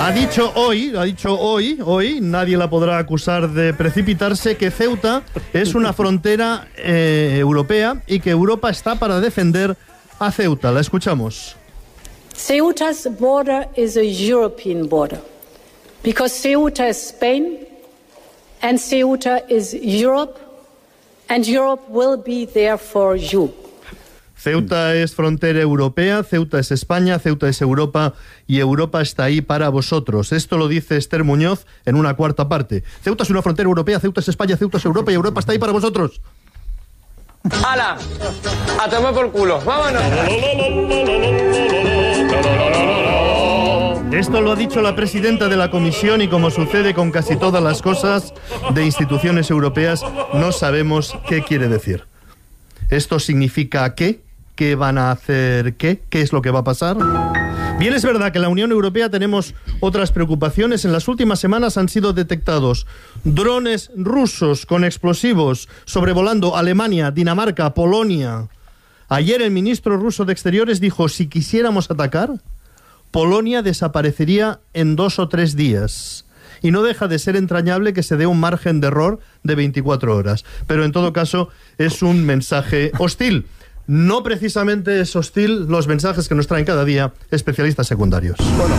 Ha dicho hoy, nadie la podrá acusar de precipitarse, que Ceuta es una frontera europea y que Europa está para defender a Ceuta. La escuchamos. Ceuta's border is a European border because Ceuta is Spain and Ceuta is Europe and Europe will be there for you. Ceuta es frontera europea, Ceuta es España, Ceuta es Europa y Europa está ahí para vosotros. Esto lo dice Esther Muñoz en una cuarta parte. Ceuta es una frontera europea, Ceuta es España, Ceuta es Europa y Europa está ahí para vosotros. ¡Hala! ¡A tomar por culo! ¡Vámonos! Esto lo ha dicho la presidenta de la Comisión y, como sucede con casi todas las cosas de instituciones europeas, no sabemos qué quiere decir. ¿Esto significa qué? ¿Qué van a hacer qué? ¿Qué es lo que va a pasar? Bien, es verdad que en la Unión Europea tenemos otras preocupaciones. En las últimas semanas han sido detectados drones rusos con explosivos sobrevolando Alemania, Dinamarca, Polonia. Ayer el ministro ruso de Exteriores dijo: si quisiéramos atacar, Polonia desaparecería en 2 o 3 días. Y no deja de ser entrañable que se dé un margen de error de 24 horas. Pero en todo caso es un mensaje hostil. No precisamente es hostil los mensajes que nos traen cada día especialistas secundarios. Bueno,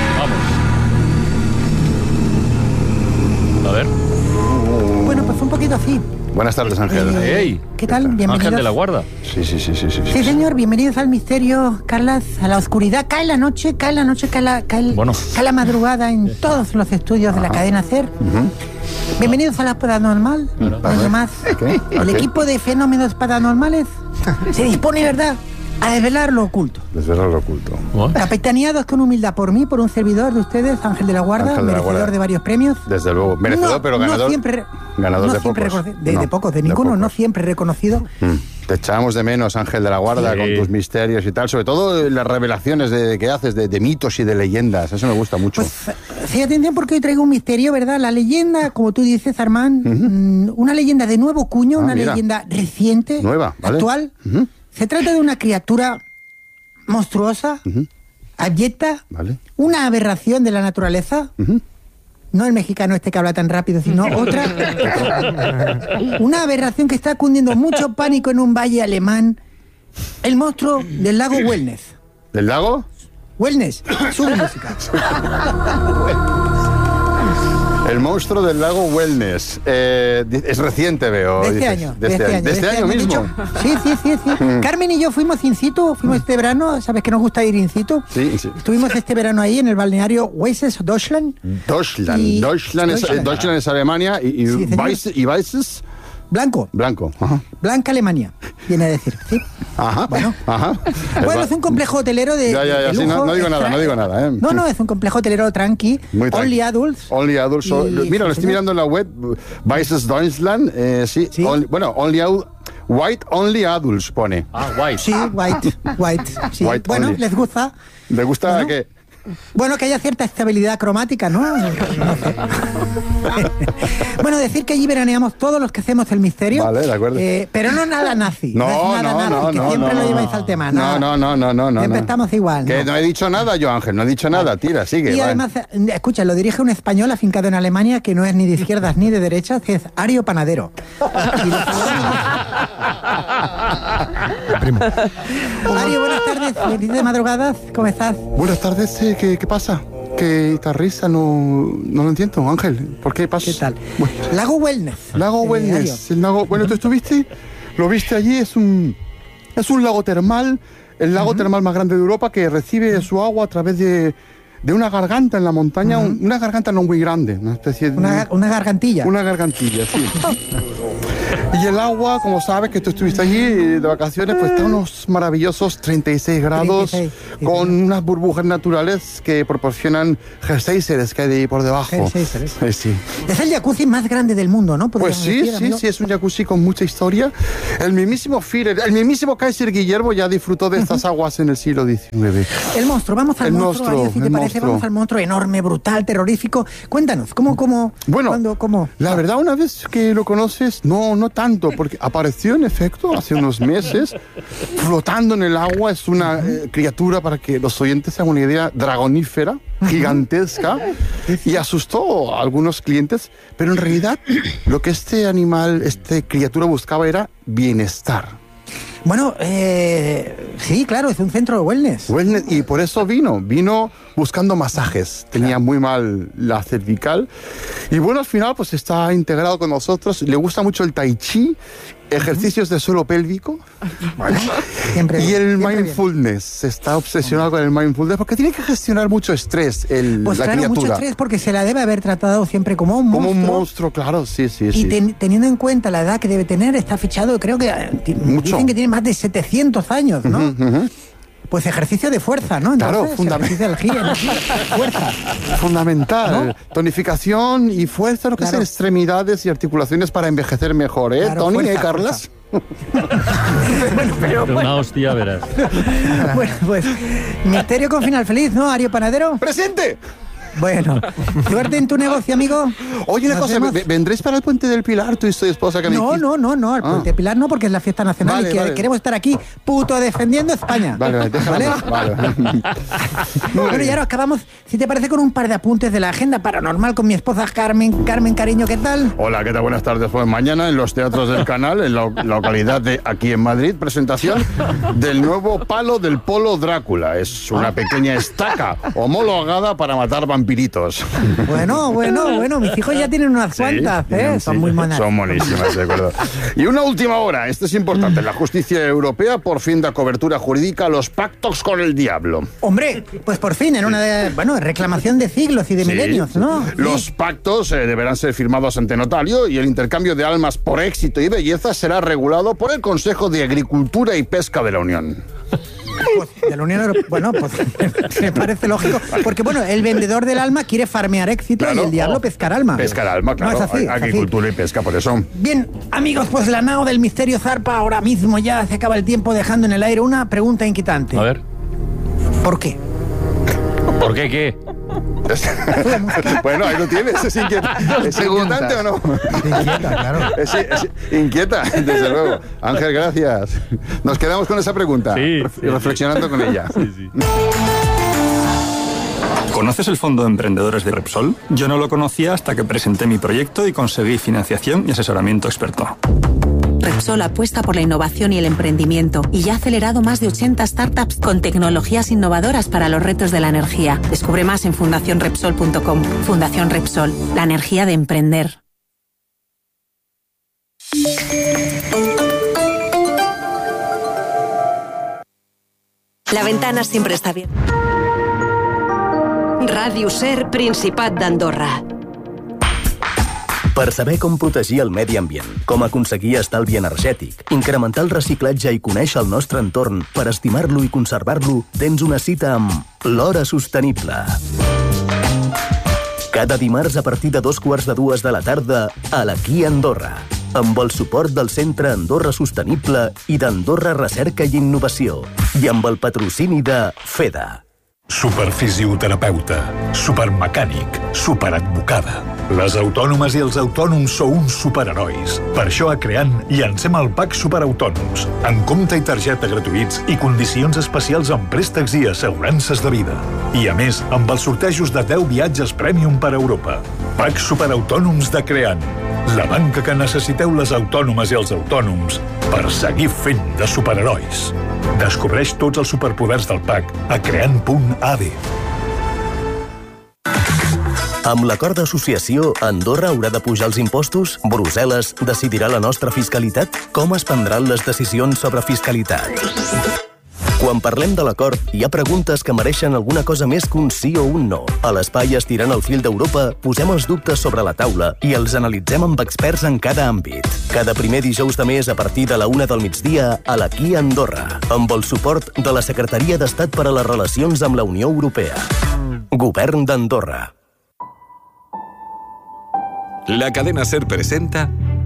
vamos. A ver. Bueno, pues un poquito así. Buenas tardes, Ángel. Hey, ¿Qué tal? Bienvenidos. Ángel de la Guarda. Sí. Sí, señor, bienvenidos al misterio, Carlas, a la oscuridad. Cae la noche, cae la madrugada en todos los estudios de la cadena SER. Bienvenidos a la Paranormal. Además, el equipo de fenómenos paranormales se dispone, ¿verdad?, a desvelar lo oculto. Capitaneados con humildad por mí, por un servidor de ustedes, Ángel de la Guarda, merecedor de varios premios. Desde luego, merecedor, pero ganador. Ganador de pocos. De pocos, de ninguno, no siempre reconocido. Te echábamos de menos, Ángel de la Guarda, con tus misterios y tal, sobre todo las revelaciones que haces de mitos y de leyendas. Eso me gusta mucho. Pues, sí, atención, porque hoy traigo un misterio, ¿verdad? La leyenda, como tú dices, Armand, una leyenda de nuevo cuño, una leyenda reciente, nueva, ¿vale? Actual. Se trata de una criatura monstruosa, abyecta, ¿vale? Una aberración de la naturaleza. No el mexicano este que habla tan rápido, sino otra. Una aberración que está cundiendo mucho pánico en un valle alemán. El monstruo del lago Wellness. ¿Del lago? Wellness, sube música. El monstruo del lago Wellness. Es reciente, veo. De este año mismo. Sí. Carmen y yo fuimos in situ, este verano, ¿sabes que nos gusta ir in situ? Sí. Estuvimos este verano ahí en el balneario Weißes Deutschland. Deutschland es Alemania y Weißes... Blanco. Ajá. Blanca Alemania, viene a decir, ¿sí? Ajá. Bueno, es un complejo hotelero de Ya, sí, no digo nada, ¿eh? No, es un complejo hotelero tranqui. Only adults. Only adults. Mira, lo estoy mirando en la web. Weißes Deutschland, sí. White Only Adults pone. White. Sí, white. Sí. White bueno, only. ¿les gusta? ¿Les gusta qué? Bueno, que haya cierta estabilidad cromática, ¿no? No sé. Bueno, decir que allí veraneamos todos los que hacemos el misterio. Vale, de acuerdo. Pero no nada nazi. No, que siempre lo lleváis al tema. No. Siempre estamos igual. Que no he dicho nada yo, Ángel, no he dicho nada. Tira, sigue. Y además, escucha, lo dirige un español afincado en Alemania que no es ni de izquierdas ni de derechas, que es Ario Panadero. Ario, buenas tardes. Feliz de madrugadas. ¿Cómo estás? Buenas tardes. ¿Qué pasa? Que esta risa no lo entiendo, Ángel. ¿Por qué pasa? ¿Qué tal? Bueno. Lago Wellness. Lago Wellness. Bueno, ¿tú estuviste? ¿Lo viste allí? Es un lago termal, el lago termal más grande de Europa, que recibe su agua a través de una garganta en la montaña, una garganta no muy grande, una especie de... Una gargantilla. Una gargantilla, sí. Y el agua, como sabes que tú estuviste allí de vacaciones, pues está a unos maravillosos 36 grados, 36, con unas burbujas naturales que proporcionan geysers que hay de ahí por debajo. Sí. Es el jacuzzi más grande del mundo, ¿no? Pues sí, es un jacuzzi con mucha historia. El mismísimo Führer, el mismísimo Kaiser Guillermo ya disfrutó de estas aguas en el siglo XIX. El monstruo, vamos al monstruo, si te parece, vamos al monstruo enorme, brutal, terrorífico. Cuéntanos, ¿cómo? Bueno, ¿cuándo, cómo? La verdad, una vez que lo conoces, no no tanto, porque apareció en efecto hace unos meses, flotando en el agua. Es una criatura, para que los oyentes se hagan una idea, dragonífera, gigantesca, y asustó a algunos clientes, pero en realidad lo que este animal, esta criatura buscaba era bienestar. Bueno, sí, claro, es un centro de wellness. Y por eso vino buscando masajes. Tenía muy mal la cervical. Y bueno, al final pues está integrado con nosotros. Le gusta mucho el tai chi, ejercicios de suelo pélvico. Bueno, y el mindfulness. Está obsesionado con el mindfulness porque tiene que gestionar mucho estrés la criatura. Mucho estrés, porque se la debe haber tratado siempre como un monstruo. Como un monstruo, claro, sí. Y teniendo en cuenta la edad que debe tener, está fichado, creo que dicen que tiene más de 700 años, ¿no? Pues ejercicio de fuerza, ¿no? Entonces, claro, fundamental. Fuerza. Fundamental. ¿No? Tonificación y fuerza, lo que es extremidades y articulaciones para envejecer mejor, ¿eh? Claro, Tony, fuerza, Carlas? Bueno, pero una hostia, verás. Bueno, pues, misterio con final feliz, ¿no, Ario Panadero? ¡Presente! Bueno, suerte en tu negocio, amigo. Oye, una cosa, ¿vendréis para el Puente del Pilar, tú y tu esposa? Que no, al Puente del Pilar no, porque es la fiesta nacional y queremos estar aquí, defendiendo España. Vale. Bueno, y ahora acabamos, si te parece, con un par de apuntes de la agenda paranormal con mi esposa Carmen. Carmen, cariño, ¿qué tal? Hola, ¿qué tal? Buenas tardes. Pues mañana en los teatros del Canal, en la localidad de aquí en Madrid, presentación del nuevo palo del Polo Drácula. Es una pequeña estaca homologada para matar vampiritos. Bueno, mis hijos ya tienen unas cuantas, ¿eh? Son muy monas. Son monísimas, de acuerdo. Y una última hora, esto es importante. La justicia europea por fin da cobertura jurídica a los pactos con el diablo. Hombre, pues por fin, en una reclamación de siglos y de milenios, ¿no? Los pactos deberán ser firmados ante notario y el intercambio de almas por éxito y belleza será regulado por el Consejo de Agricultura y Pesca de la Unión. Pues de la Unión Europea, pues me parece lógico, porque el vendedor del alma quiere farmear éxito, claro, y el diablo pescar alma. Pescar alma, claro, no, es así, agricultura y pesca, por eso. Bien, amigos, pues la nao del misterio zarpa ahora mismo, ya se acaba el tiempo, dejando en el aire una pregunta inquietante. A ver. ¿Por qué? ¿Por qué qué? Bueno, ahí lo tienes, es inquietante. ¿Es inquietante o no? Inquieta, claro. Es inquieta, desde luego. Ángel, gracias. Nos quedamos con esa pregunta y reflexionando con ella. Sí. ¿Conoces el Fondo de Emprendedores de Repsol? Yo no lo conocía hasta que presenté mi proyecto y conseguí financiación y asesoramiento experto. Repsol apuesta por la innovación y el emprendimiento y ya ha acelerado más de 80 startups con tecnologías innovadoras para los retos de la energía. Descubre más en fundacionrepsol.com. Fundación Repsol, la energía de emprender. La ventana siempre está bien. Ràdio Ser, Principat d'Andorra. Per saber com protegir el medi ambient, com aconseguir estalvi energètic, incrementar el reciclatge i conèixer el nostre entorn per estimar-lo i conservar-lo, tens una cita amb l'Hora Sostenible. Cada dimarts a partir de 2:45 de la tarda a l'Aquí Andorra, amb el suport del Centre Andorra Sostenible i d'Andorra Recerca i Innovació, i amb el patrocini de FEDA. Superfisioterapeuta, supermecànic, superadvocada. Les autònomes i els autònoms sou uns superherois. Per això a Creant llancem el PAC Superautònoms, amb compte i targeta gratuïts i condicions especials en préstecs i assegurances de vida. I a més, amb els sortejos de 10 viatges Premium per Europa. PAC Superautònoms de Creant. La banca que necessiteu les autònomes i els autònoms per seguir fent de superherois. Descobreix tots els superpoders del PAC a creant.ad. Amb l'acord d'associació, Andorra haurà de pujar els impostos? Brussel·les decidirà la nostra fiscalitat? Com es prendran les decisions sobre fiscalitat? Quan parlem de l'acord, hi ha preguntes que mereixen alguna cosa més que un sí o un no. A l'Espai Estirant el Fil d'Europa posem els dubtes sobre la taula i els analitzem amb experts en cada àmbit. Cada primer dijous de mes a partir de la 1 del migdia a l'Aquí Andorra, amb el suport de la Secretaria d'Estat per a les Relacions amb la Unió Europea. Govern d'Andorra. La cadena SER presenta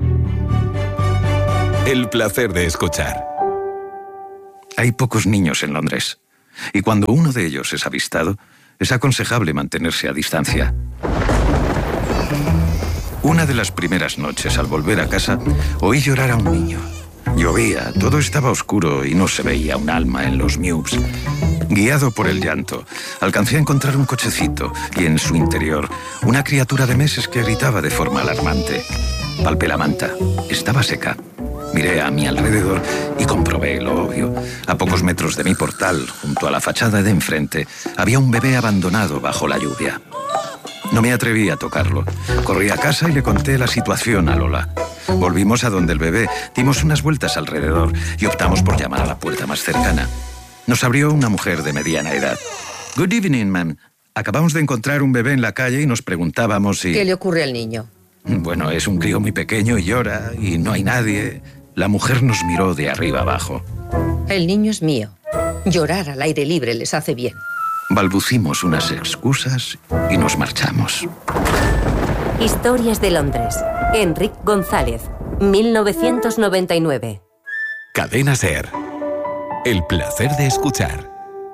El placer de escuchar. Hay pocos niños en Londres, y cuando uno de ellos es avistado, es aconsejable mantenerse a distancia. Una de las primeras noches, al volver a casa, oí llorar a un niño. Llovía, todo estaba oscuro y no se veía un alma en los Mubs. Guiado por el llanto, alcancé a encontrar un cochecito y en su interior una criatura de meses que gritaba de forma alarmante. Palpé la manta. Estaba seca. Miré a mi alrededor y comprobé lo obvio. A pocos metros de mi portal, junto a la fachada de enfrente, había un bebé abandonado bajo la lluvia. No me atreví a tocarlo. Corrí a casa y le conté la situación a Lola. Volvimos a donde el bebé, dimos unas vueltas alrededor y optamos por llamar a la puerta más cercana. Nos abrió una mujer de mediana edad. Good evening, ma'am. Acabamos de encontrar un bebé en la calle y nos preguntábamos si... ¿Qué le ocurre al niño? Bueno, es un crío muy pequeño y llora y no hay nadie. La mujer nos miró de arriba abajo. El niño es mío. Llorar al aire libre les hace bien. Balbucimos unas excusas y nos marchamos. Historias de Londres. Enric González, 1999. Cadena SER. El placer de escuchar.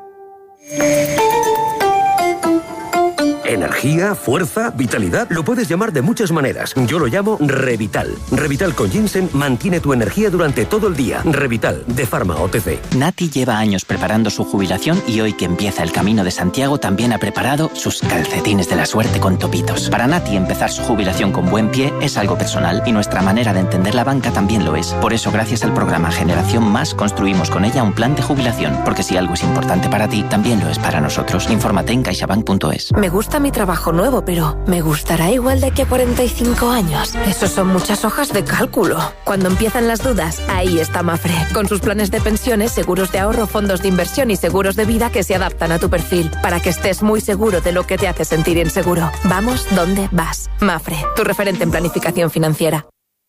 Energía, fuerza, vitalidad, lo puedes llamar de muchas maneras. Yo lo llamo Revital. Revital con ginseng mantiene tu energía durante todo el día. Revital, de Pharma OTC. Nati lleva años preparando su jubilación y hoy que empieza el Camino de Santiago también ha preparado sus calcetines de la suerte con topitos. Para Nati empezar su jubilación con buen pie es algo personal y nuestra manera de entender la banca también lo es. Por eso, gracias al programa Generación Más, construimos con ella un plan de jubilación. Porque si algo es importante para ti, también lo es para nosotros. Infórmate en caixabank.es. Me gusta mi trabajo nuevo, pero ¿me gustará igual de aquí a 45 años? Eso son muchas hojas de cálculo. Cuando empiezan las dudas, ahí está Mafre, con sus planes de pensiones, seguros de ahorro, fondos de inversión y seguros de vida que se adaptan a tu perfil, para que estés muy seguro de lo que te hace sentir inseguro. Vamos donde vas. Mafre, tu referente en planificación financiera.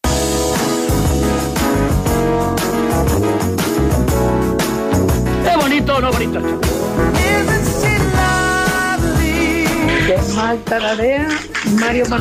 ¿Es bonito o no bonito? Qué mal tararea Mario Manuel.